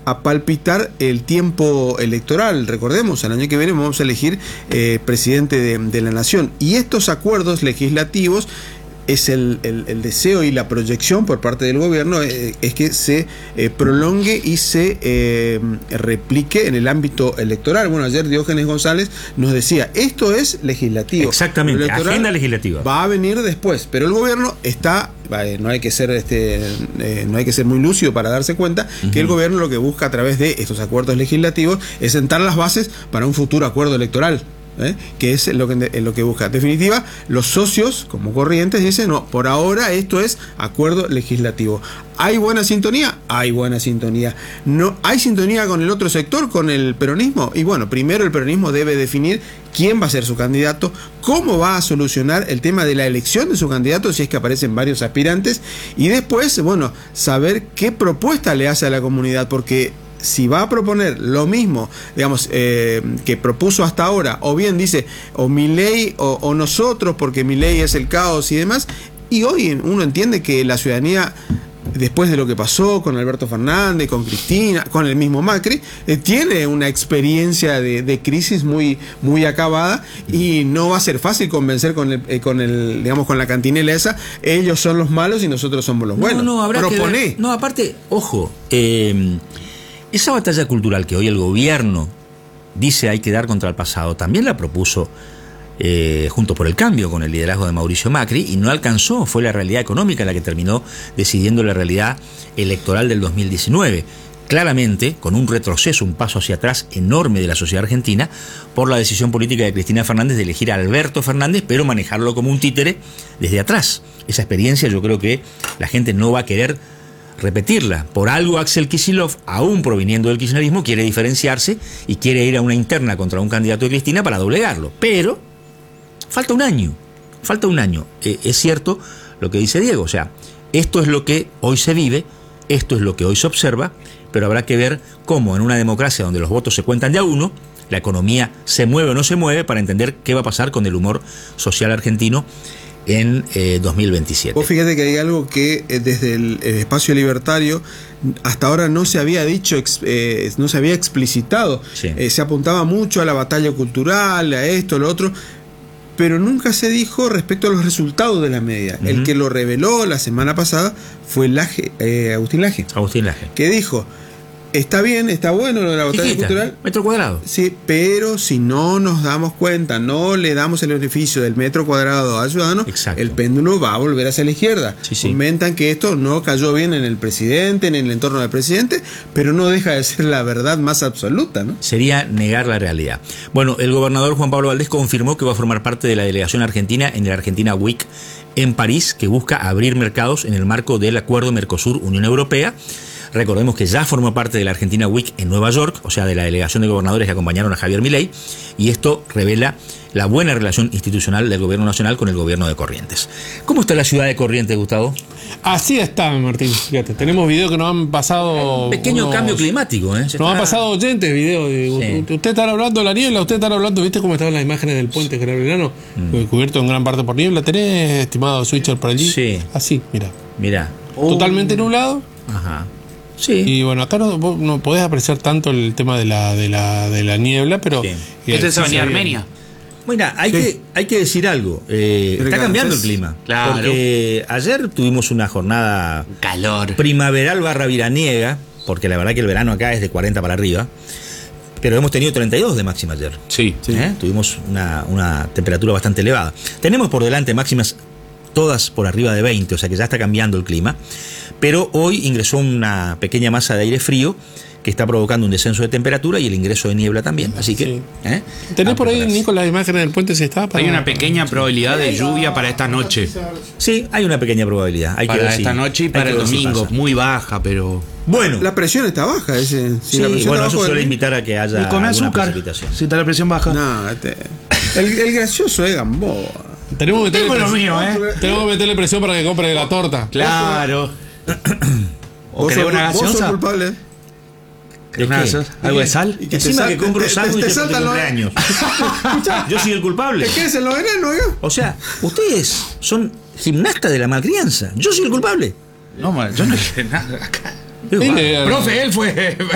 a palpitar el tiempo electoral. Recordemos, el año que viene vamos a elegir presidente de la nación. Y estos acuerdos legislativos es el deseo y la proyección por parte del gobierno es que se prolongue y se replique en el ámbito electoral. Bueno, ayer Diógenes González nos decía, esto es legislativo. Exactamente, agenda legislativa. Va a venir después, pero el gobierno está, no hay que ser muy lúcido para darse cuenta que el gobierno lo que busca a través de estos acuerdos legislativos es sentar las bases para un futuro acuerdo electoral. Que es lo que busca. En definitiva, los socios, como Corrientes, dicen, no, por ahora esto es acuerdo legislativo. ¿Hay buena sintonía? Hay buena sintonía. ¿No hay sintonía con el otro sector, con el peronismo? Y bueno, primero el peronismo debe definir quién va a ser su candidato, cómo va a solucionar el tema de la elección de su candidato, si es que aparecen varios aspirantes, y después, bueno, saber qué propuesta le hace a la comunidad, porque si va a proponer lo mismo, digamos, que propuso hasta ahora, o bien dice, o Milei o nosotros, porque Milei es el caos y demás, y hoy uno entiende que la ciudadanía, después de lo que pasó con Alberto Fernández, con Cristina, con el mismo Macri, tiene una experiencia de crisis muy, muy acabada, y no va a ser fácil convencer con la cantinela esa, ellos son los malos y nosotros somos los buenos. Habrá Proponé. que ver. No, aparte, ojo, esa batalla cultural que hoy el gobierno dice hay que dar contra el pasado, también la propuso Juntos por el Cambio con el liderazgo de Mauricio Macri, y no alcanzó. Fue la realidad económica la que terminó decidiendo la realidad electoral del 2019. Claramente, con un retroceso, un paso hacia atrás enorme de la sociedad argentina por la decisión política de Cristina Fernández de elegir a Alberto Fernández, pero manejarlo como un títere desde atrás. Esa experiencia yo creo que la gente no va a querer repetirla. Por algo Axel Kicillof, aún proviniendo del kirchnerismo, quiere diferenciarse y quiere ir a una interna contra un candidato de Cristina para doblegarlo. Pero falta un año. Es cierto lo que dice Diego, o sea, esto es lo que hoy se vive, esto es lo que hoy se observa, pero habrá que ver cómo en una democracia donde los votos se cuentan de a uno, la economía se mueve o no se mueve, para entender qué va a pasar con el humor social argentino en 2027. Vos fíjate que hay algo que desde el espacio libertario hasta ahora no se había dicho, no se había explicitado. Sí. Se apuntaba mucho a la batalla cultural, a esto, a lo otro, pero nunca se dijo respecto a los resultados de la media. El que lo reveló la semana pasada fue Agustín Laje. Que dijo, está bien, está bueno lo de la batalla cultural. Metro cuadrado. Sí, pero si no nos damos cuenta, no le damos el beneficio del metro cuadrado al ciudadano, el péndulo va a volver hacia la izquierda. Comentan que esto no cayó bien en el presidente, en el entorno del presidente, pero no deja de ser la verdad más absoluta, ¿no? Sería negar la realidad. Bueno, el gobernador Juan Pablo Valdés confirmó que va a formar parte de la delegación argentina en el Argentina Week en París, que busca abrir mercados en el marco del acuerdo Mercosur-Unión Europea. Recordemos que ya formó parte de la Argentina Week en Nueva York, o sea, de la delegación de gobernadores que acompañaron a Javier Milei, y esto revela la buena relación institucional del gobierno nacional con el gobierno de Corrientes. ¿Cómo está la ciudad de Corrientes, Gustavo? Así está, Martín, fíjate, tenemos videos que nos han pasado... Un pequeño cambio climático, ¿eh? Nos han pasado oyentes videos. Usted está hablando de la niebla, usted está hablando, ¿viste cómo estaban las imágenes del puente General Belgrano? Cubierto en gran parte por niebla. ¿Tenés, estimado Switcher, por allí? Sí. Así, mira. Totalmente nublado. Ajá. Sí. Y bueno, acá no podés apreciar tanto el tema de la niebla, pero... ¿Esto se venía Armenia? Mira, hay que decir algo. Está cambiando el clima. Claro. Porque ayer tuvimos una jornada calor primaveral / veraniega, porque la verdad que el verano acá es de 40 para arriba, pero hemos tenido 32 de máxima ayer. Sí. Tuvimos una temperatura bastante elevada. Tenemos por delante máximas todas por arriba de 20, o sea que ya está cambiando el clima. Pero hoy ingresó una pequeña masa de aire frío que está provocando un descenso de temperatura y el ingreso de niebla también. Así que... ¿Tenés por ahí, Nico, las imágenes del puente si está? Hay una pequeña probabilidad de lluvia para esta noche. Sí, hay una pequeña probabilidad. Para esta noche y para el domingo. Muy baja, pero... Bueno. La presión está baja. La presión eso suele invitar a que haya con azúcar, precipitación. si está la presión baja. No, el gracioso es Gamboa. Tenemos que meterle presión para que compre la torta. Claro. ¿O querés una gaseosa? Vos sos culpable. ¿Algo de sal? Y que encima que compro sándwiches de cumpleaños. Yo soy el culpable. ¿Qué es en los venenos, oiga? O sea, ustedes son gimnastas de la malcrianza. Yo soy el culpable. No, yo no hice nada acá. Sí, profe, él fue